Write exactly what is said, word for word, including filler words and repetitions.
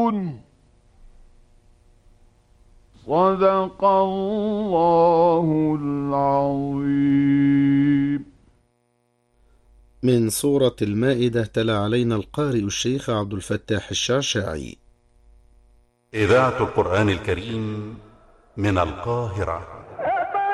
صدق الله العظيم. من سورة المائدة تلا علينا القارئ الشيخ عبد الفتاح الشعشاعي. إذاعة القرآن الكريم من القاهرة.